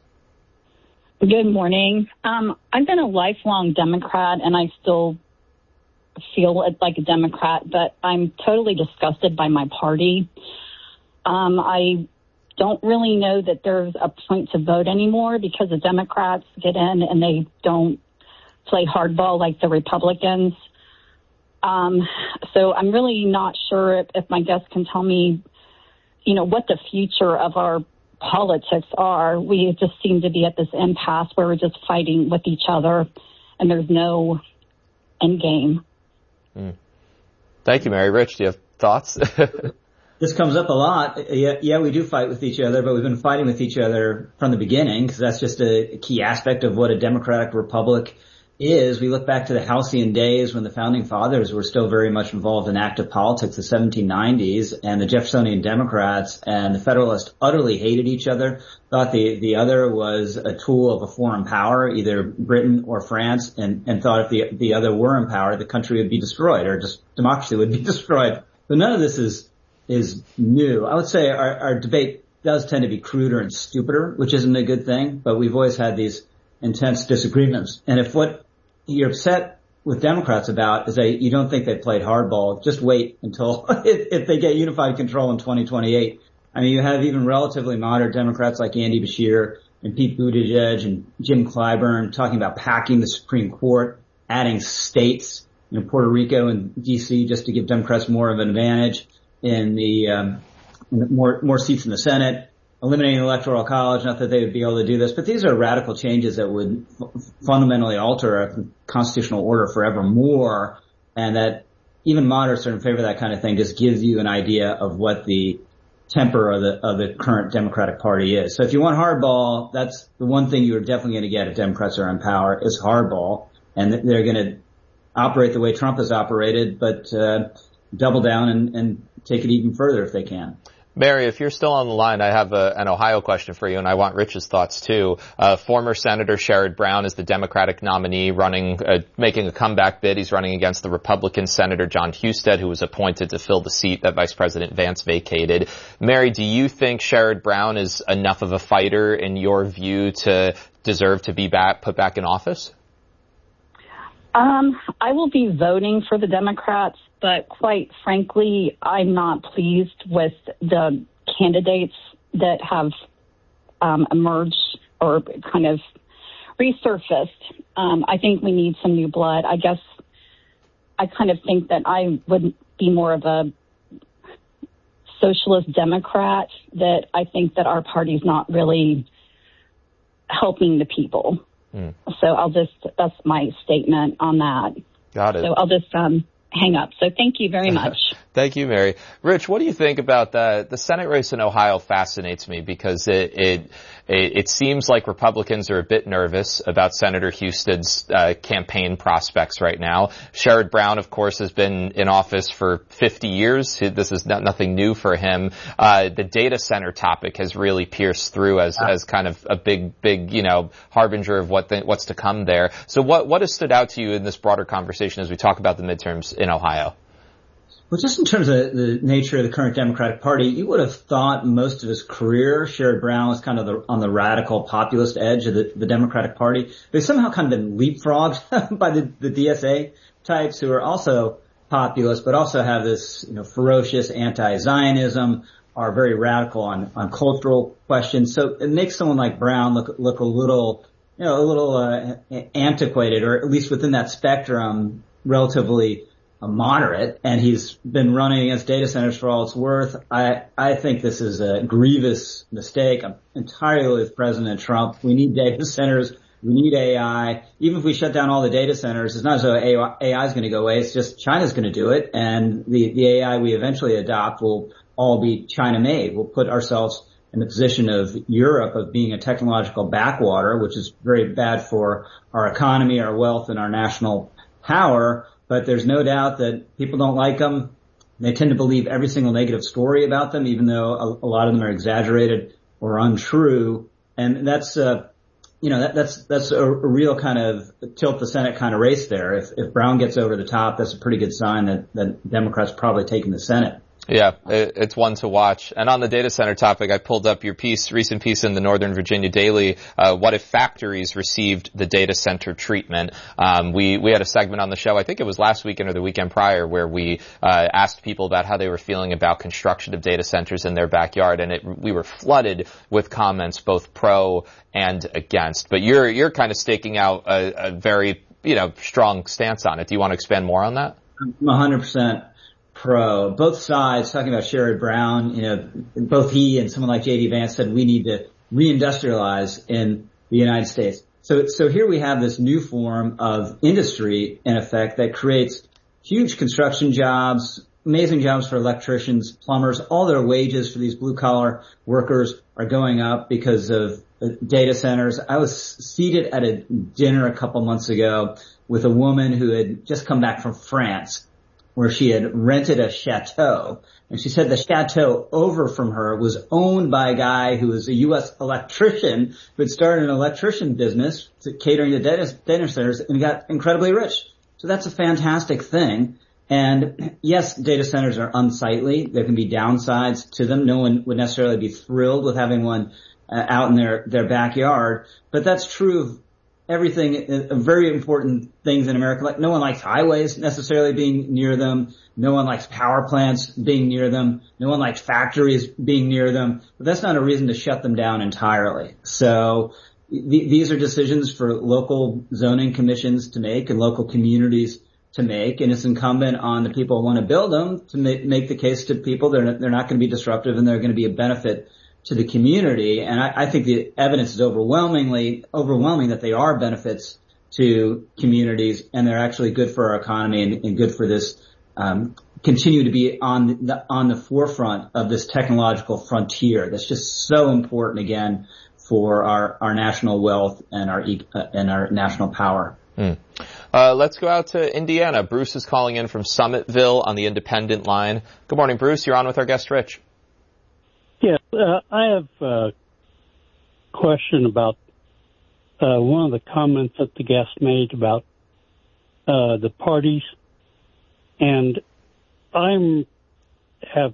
Good morning. Um, I've been a lifelong Democrat, and I still feel like a Democrat, but I'm totally disgusted by my party. Um, I don't really know that there's a point to vote anymore because the Democrats get in and they don't play hardball like the Republicans. Um, so I'm really not sure if, if my guests can tell me, you know, what the future of our politics are. We just seem to be at this impasse where we're just fighting with each other and there's no end game. Mm. Thank you, Mary. Rich, do you have thoughts? This comes up a lot. Yeah, yeah, we do fight with each other, but we've been fighting with each other from the beginning because that's just a key aspect of what a democratic republic is. We look back to the halcyon days when the founding fathers were still very much involved in active politics, the seventeen nineties, and the Jeffersonian Democrats and the Federalists utterly hated each other, thought the, the other was a tool of a foreign power, either Britain or France, and, and thought if the, the other were in power, the country would be destroyed, or just democracy would be destroyed. But none of this is is new. I would say our, our debate does tend to be cruder and stupider, which isn't a good thing, but we've always had these intense disagreements. And if what you're upset with Democrats about is that you don't think they played hardball, just wait until if, if they get unified control in twenty twenty-eight. I mean, you have even relatively moderate Democrats like Andy Beshear and Pete Buttigieg and Jim Clyburn talking about packing the Supreme Court, adding states, you know, Puerto Rico and D C just to give Democrats more of an advantage in the um, more more seats in the Senate, eliminating the Electoral College. Not that they would be able to do this, but these are radical changes that would f- fundamentally alter a constitutional order forevermore, and that even moderates are in favor of that kind of thing. Just gives you an idea of what the temper of the of the current Democratic Party is. So if you want hardball, that's the one thing you're definitely going to get if Democrats are in power is hardball, and they're going to operate the way Trump has operated, but uh, double down and, and take it even further if they can. Mary, if you're still on the line, I have a, an Ohio question for you, and I want Rich's thoughts too. Uh, former Senator Sherrod Brown is the Democratic nominee, running, uh, making a comeback bid. He's running against the Republican Senator John Husted, who was appointed to fill the seat that Vice President Vance vacated. Mary, do you think Sherrod Brown is enough of a fighter, in your view, to deserve to be back, put back in office? Um, I will be voting for the Democrats, but quite frankly, I'm not pleased with the candidates that have um, emerged or kind of resurfaced. Um, I think we need some new blood. I guess I kind of think that I would be more of a socialist Democrat, that I think that our party's not really helping the people. Mm. So I'll just, that's my statement on that. Got it. So I'll just um, hang up. So thank you very much. Thank you, Mary. Rich, what do you think about the, the Senate race in Ohio? Fascinates me because it, it, it, it seems like Republicans are a bit nervous about Senator Husted's uh, campaign prospects right now. Sherrod Brown, of course, has been in office for fifty years. This is not, nothing new for him. Uh, the data center topic has really pierced through as, as kind of a big, big, you know, harbinger of what the, what's to come there. So what, what has stood out to you in this broader conversation as we talk about the midterms in Ohio? Well, just in terms of the nature of the current Democratic Party, you would have thought most of his career, Sherrod Brown was kind of the, on the radical populist edge of the, the Democratic Party. They've somehow kind of been leapfrogged by the, the D S A types who are also populist, but also have this, you know, ferocious anti-Zionism, are very radical on, on cultural questions. So it makes someone like Brown look, look a little, you know, a little, uh, antiquated, or at least within that spectrum, relatively a moderate, and he's been running against data centers for all it's worth. I, I think this is a grievous mistake. I'm entirely with President Trump. We need data centers. We need A I. Even if we shut down all the data centers, it's not as though A I is going to go away. It's just China's going to do it, and the, the A I we eventually adopt will all be China-made. We'll put ourselves in the position of Europe of being a technological backwater, which is very bad for our economy, our wealth, and our national power. But there's no doubt that people don't like them. They tend to believe every single negative story about them, even though a, a lot of them are exaggerated or untrue. And that's, uh, you know, that, that's, that's a, a real kind of tilt the Senate kind of race there. If, if Brown gets over the top, that's a pretty good sign that, that Democrats probably taking the Senate. Yeah, it's one to watch. And on the data center topic, I pulled up your piece, recent piece in the Northern Virginia Daily. Uh, what if factories received the data center treatment? Um, we, we had a segment on the show, I think it was last weekend or the weekend prior, where we, uh, asked people about how they were feeling about construction of data centers in their backyard. And it, we were flooded with comments, both pro and against. But you're, you're kind of staking out a, a very, you know, strong stance on it. Do you want to expand more on that? one hundred percent. Pro. Both sides, talking about Sherrod Brown, you know, both he and someone like J D Vance said we need to reindustrialize in the United States. So, so here we have this new form of industry, in effect, that creates huge construction jobs, amazing jobs for electricians, plumbers. All their wages for these blue-collar workers are going up because of data centers. I was seated at a dinner a couple months ago with a woman who had just come back from France, where she had rented a chateau. And she said the chateau over from her was owned by a guy who was a U S electrician who had started an electrician business catering to data, data centers and got incredibly rich. So that's a fantastic thing. And yes, data centers are unsightly. There can be downsides to them. No one would necessarily be thrilled with having one uh, out in their, their backyard. But that's true of everything, uh, very important things in America. Like, no one likes highways necessarily being near them. No one likes power plants being near them. No one likes factories being near them. But that's not a reason to shut them down entirely. So th- these are decisions for local zoning commissions to make and local communities to make. And it's incumbent on the people who want to build them to make, make the case to people they're not, they're not going to be disruptive and they're going to be a benefit to the community. And I, I think the evidence is overwhelmingly overwhelming that they are benefits to communities and they're actually good for our economy and, and good for this, um, continue to be on the, on the forefront of this technological frontier that's just so important again for our, our national wealth and our, uh, and our national power. Mm. Uh, let's go out to Indiana. Bruce is calling in from Summitville on the Independent line. Good morning, Bruce. You're on with our guest, Rich. Yes, uh, I have a question about uh, one of the comments that the guest made about uh, the parties, and I'm have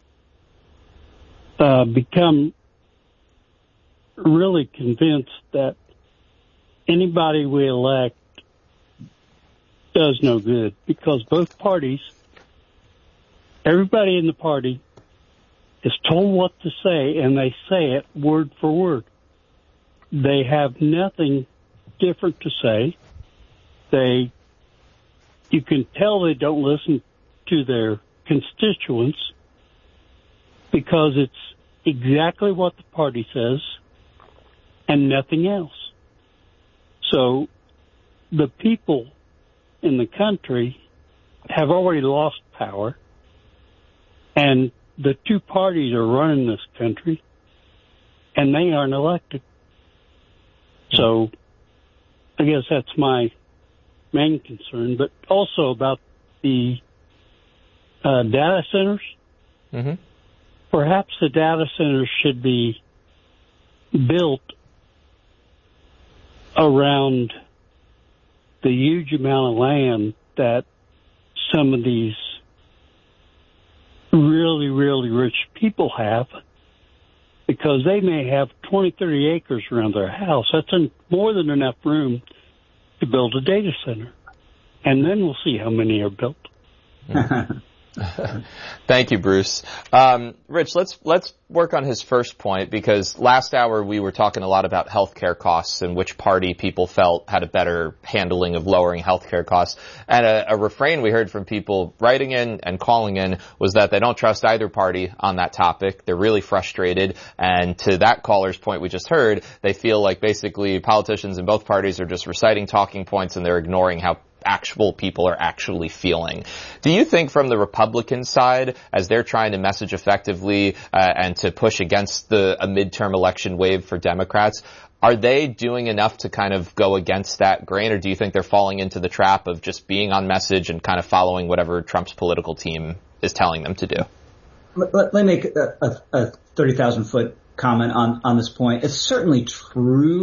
uh, become really convinced that anybody we elect does no good, because both parties, everybody in the party is told what to say, and they say it word for word. They have nothing different to say. They, you can tell they don't listen to their constituents because it's exactly what the party says and nothing else. So the people in the country have already lost power, and the two parties are running this country, and they aren't elected. So I guess that's my main concern, but also about the uh, data centers. Mm-hmm. Perhaps the data centers should be built around the huge amount of land that some of these really, really rich people have, because they may have twenty, thirty acres around their house. That's more than enough room to build a data center. And then we'll see how many are built. Thank you, Bruce. Um, Rich, let's let's work on his first point, because last hour we were talking a lot about healthcare costs and which party people felt had a better handling of lowering healthcare costs. And a, a refrain we heard from people writing in and calling in was that they don't trust either party on that topic. They're really frustrated. And to that caller's point we just heard, they feel like basically politicians in both parties are just reciting talking points and they're ignoring how actual people are actually feeling. Do you think from the Republican side, as they're trying to message effectively uh, and to push against the a midterm election wave for Democrats, are they doing enough to kind of go against that grain, or do you think they're falling into the trap of just being on message and kind of following whatever Trump's political team is telling them to do? Let, let, let me make a, a, a thirty thousand foot comment on, on this point. It's certainly true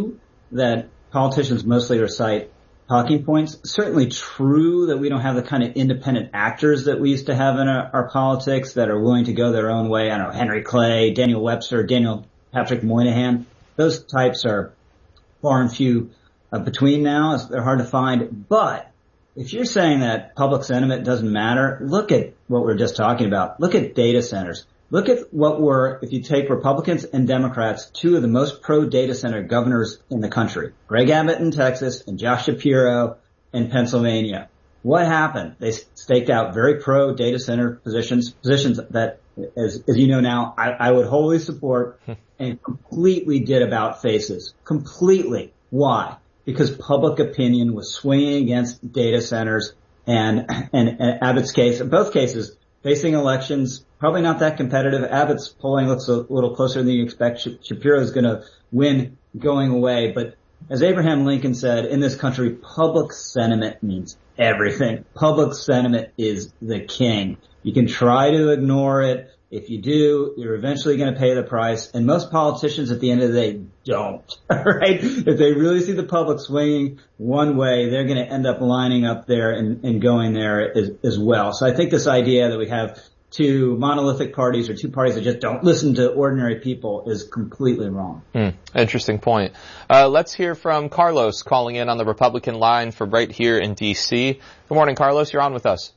that politicians mostly recite talking points. Certainly true that we don't have the kind of independent actors that we used to have in our, our politics that are willing to go their own way. I don't know, Henry Clay, Daniel Webster, Daniel Patrick Moynihan. Those types are far and few uh, between now. They're hard to find. But if you're saying that public sentiment doesn't matter, look at what we're just talking about. Look at data centers. Look at what were, if you take Republicans and Democrats, two of the most pro-data center governors in the country, Greg Abbott in Texas and Josh Shapiro in Pennsylvania. What happened? They staked out very pro-data center positions, positions that, as, as you know now, I, I would wholly support and completely did about faces. Completely. Why? Because public opinion was swinging against data centers and, and, and Abbott's case, in both cases, facing elections, probably not that competitive. Abbott's polling looks a little closer than you expect. Shapiro's going to win going away. But as Abraham Lincoln said, in this country, public sentiment means everything. Public sentiment is the king. You can try to ignore it. If you do, you're eventually going to pay the price. And most politicians at the end of the day don't, right? If they really see the public swinging one way, they're going to end up lining up there and, and going there as, as well. So I think this idea that we have two monolithic parties or two parties that just don't listen to ordinary people is completely wrong. Hmm. Interesting point. Uh, let's hear from Carlos calling in on the Republican line from right here in D C. Good morning, Carlos. You're on with us.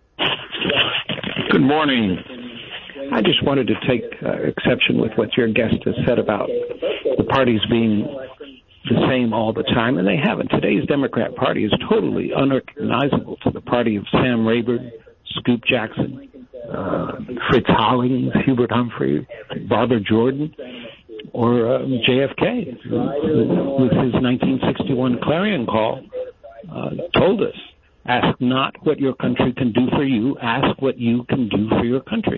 Good morning. I just wanted to take uh, exception with what your guest has said about the parties being the same all the time, and they haven't. Today's Democrat Party is totally unrecognizable to the party of Sam Rayburn, Scoop Jackson, uh, Fritz Hollings, Hubert Humphrey, Barbara Jordan, or um, J F K, who, with his nineteen sixty-one clarion call, uh, told us, ask not what your country can do for you, ask what you can do for your country.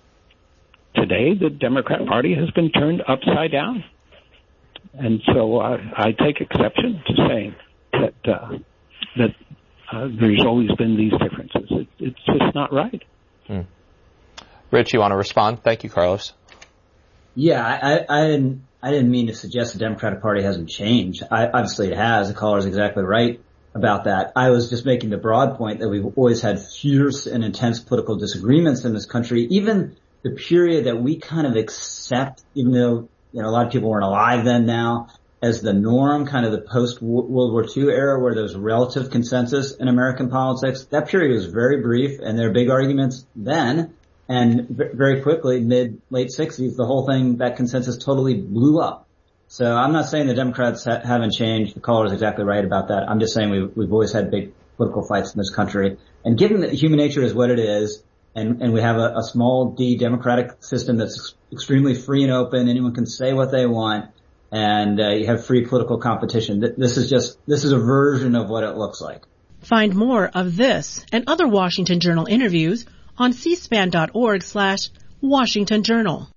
Today, the Democrat Party has been turned upside down. And so uh, I take exception to saying that uh, that uh, there's always been these differences. It, it's just not right. Hmm. Rich, you want to respond? Thank you, Carlos. Yeah, I, I didn't I didn't mean to suggest the Democratic Party hasn't changed. I, obviously it has. The caller is exactly right about that. I was just making the broad point that we've always had fierce and intense political disagreements in this country, even the period that we kind of accept, even though, you know, a lot of people weren't alive then now, as the norm, kind of the post-World War Two era where there was relative consensus in American politics. That period was very brief, and there were big arguments then. And very quickly, mid, late sixties, the whole thing, that consensus totally blew up. So I'm not saying the Democrats ha- haven't changed. The caller is exactly right about that. I'm just saying we've, we've always had big political fights in this country. And given that human nature is what it is, And, and we have a, a small D democratic system that's extremely free and open. Anyone can say what they want, and uh, you have free political competition. This is just, this is a version of what it looks like. Find more of this and other Washington Journal interviews on c span dot org slash Washington Journal.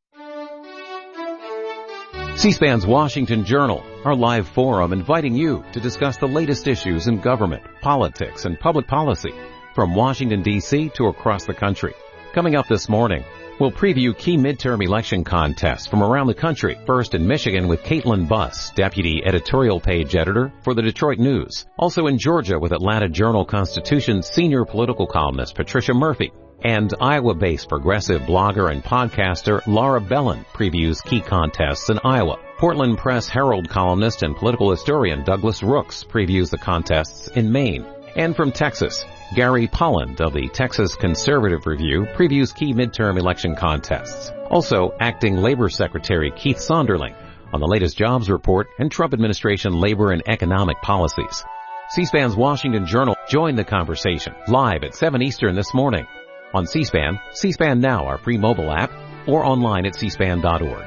C-SPAN's Washington Journal, our live forum inviting you to discuss the latest issues in government, politics, and public policy from Washington, D C to across the country. Coming up this morning, we'll preview key midterm election contests from around the country. First in Michigan with Caitlin Buss, Deputy Editorial Page Editor for the Detroit News. Also in Georgia with Atlanta Journal-Constitution's senior political columnist Patricia Murphy. And Iowa-based progressive blogger and podcaster Laura Bellin previews key contests in Iowa. Portland Press Herald columnist and political historian Douglas Rooks previews the contests in Maine. And from Texas, Gary Polland of the Texas Conservative Review previews key midterm election contests. Also, Acting Labor Secretary Keith Sonderling on the latest jobs report and Trump administration labor and economic policies. C-SPAN's Washington Journal joined the conversation live at seven Eastern this morning on C-SPAN, C-SPAN Now, our free mobile app, or online at c span dot org.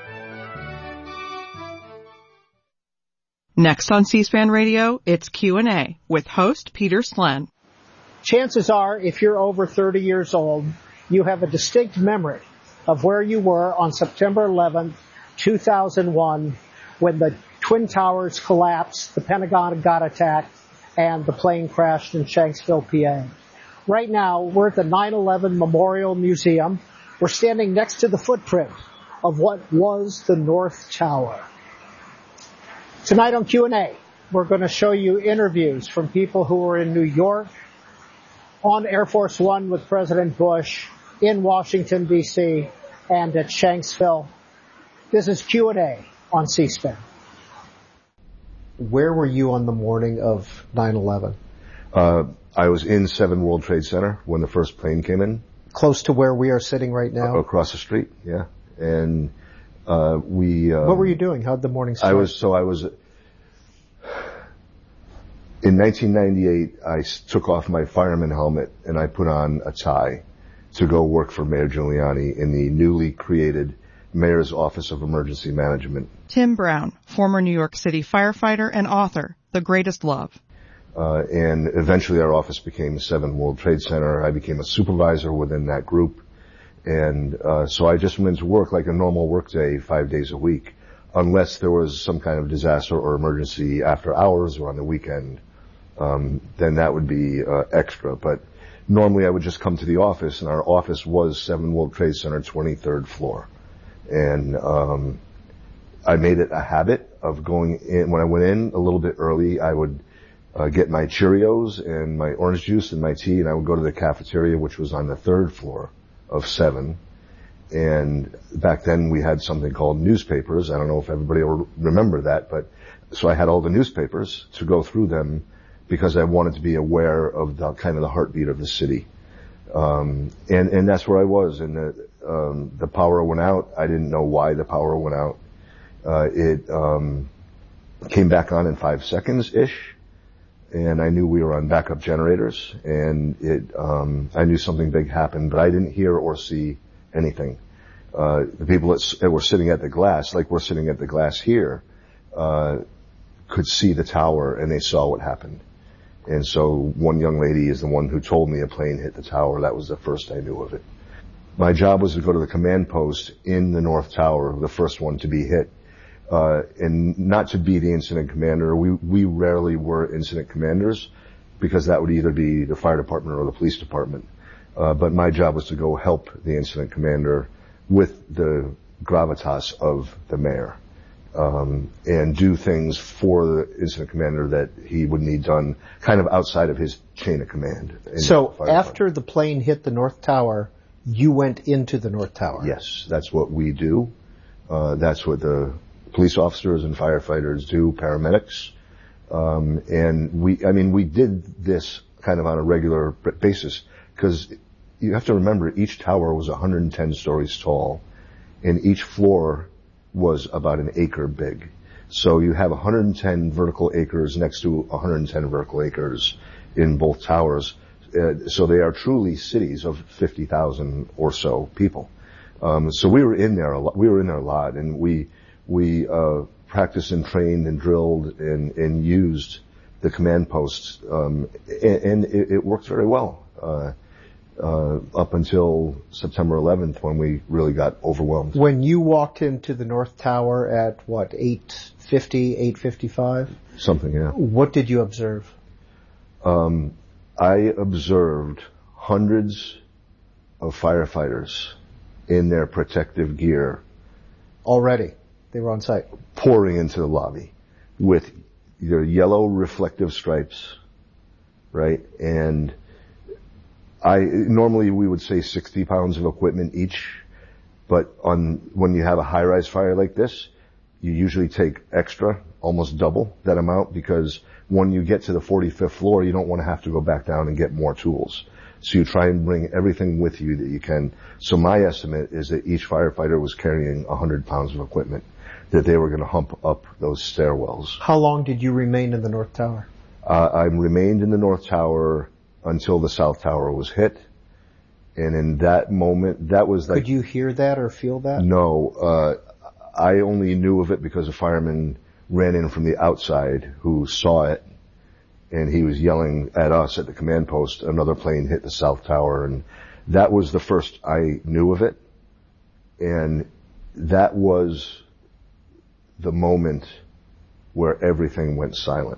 Next on C-SPAN Radio, it's Q and A with host Peter Slen. Chances are, if you're over thirty years old, you have a distinct memory of where you were on September eleventh, two thousand one, when the Twin Towers collapsed, the Pentagon got attacked, and the plane crashed in Shanksville, P A. Right now, we're at the nine eleven Memorial Museum. We're standing next to the footprint of what was the North Tower. Tonight on Q and A, we're going to show you interviews from people who were in New York, on Air Force One with President Bush, in Washington, D C, and at Shanksville. This is Q and A on C-SPAN. Where were you on the morning of nine eleven? Uh, I was in seven World Trade Center when the first plane came in. Close to where we are sitting right now? Across the street, yeah. And uh, we... Um, what were you doing? How'd the morning start? I was, so I was... In nineteen ninety-eight, I took off my fireman helmet and I put on a tie to go work for Mayor Giuliani in the newly created Mayor's Office of Emergency Management. Tim Brown, former New York City firefighter and author, The Greatest Love. Uh, and eventually our office became seven World Trade Center. I became a supervisor within that group. And uh, so I just went to work like a normal work day, five days a week, unless there was some kind of disaster or emergency after hours or on the weekend. Um, then that would be uh, extra. But normally I would just come to the office, and our office was seven World Trade Center, twenty-third floor. And um, I made it a habit of going in. When I went in a little bit early, I would uh, get my Cheerios and my orange juice and my tea, and I would go to the cafeteria, which was on the third floor of seven. And back then we had something called newspapers. I don't know if everybody will remember that, but so I had all the newspapers to go through them because I wanted to be aware of the kind of the heartbeat of the city. Um, and, and that's where I was. And the, um, the power went out. I didn't know why the power went out. Uh, it, um, came back on in five seconds-ish. And I knew we were on backup generators. And it, um, I knew something big happened, but I didn't hear or see anything. Uh, the people that, that were sitting at the glass, like we're sitting at the glass here, uh, could see the tower and they saw what happened. And so one young lady is the one who told me a plane hit the tower. That was the first I knew of it. My job was to go to the command post in the North Tower, the first one to be hit, uh, and not to be the incident commander. We, we rarely were incident commanders because that would either be the fire department or the police department. Uh, but my job was to go help the incident commander with the gravitas of the mayor. Um, and do things for the incident commander that he would need done kind of outside of his chain of command. So after the plane hit the North Tower, you went into the North Tower? Yes, that's what we do. Uh, that's what the police officers and firefighters do, paramedics. Um, and we, I mean, we did this kind of on a regular basis because you have to remember each tower was one hundred ten stories tall and each floor was about an acre big. So you have one hundred ten vertical acres next to one hundred ten vertical acres in both towers. Uh, so they are truly cities of fifty thousand or so people. Um, so we were in there a lot, we were in there a lot and we, we, uh, practiced and trained and drilled and, and used the command posts, um, and, and it, it worked very well. Uh, Uh, up until September eleventh when we really got overwhelmed. When you walked into the North Tower at what, eight fifty, eight fifty-five? Something, yeah. What did you observe? Um, I observed hundreds of firefighters in their protective gear. Already? They were on site? Pouring into the lobby with their yellow reflective stripes, right? And I, normally we would say sixty pounds of equipment each, but on, when you have a high-rise fire like this, you usually take extra, almost double that amount, because when you get to the forty-fifth floor, you don't want to have to go back down and get more tools. So you try and bring everything with you that you can. So my estimate is that each firefighter was carrying one hundred pounds of equipment, that they were going to hump up those stairwells. How long did you remain in the North Tower? Uh, I remained in the North Tower until the South Tower was hit. And in that moment, that was like... Could you hear that or feel that? No. Uh, I only knew of it because a fireman ran in from the outside who saw it, and he was yelling at us at the command post, another plane hit the South Tower, and that was the first I knew of it. And that was the moment where everything went silent.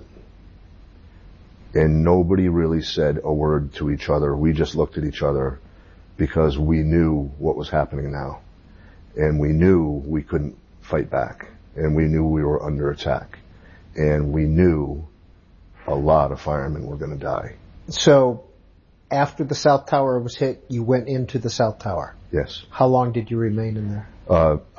And nobody really said a word to each other. We just looked at each other because we knew what was happening now. And we knew we couldn't fight back. And we knew we were under attack. and we knew a lot of firemen were going to die. So after the South Tower was hit, you went into the South Tower? Yes. How long did you remain in there? Uh,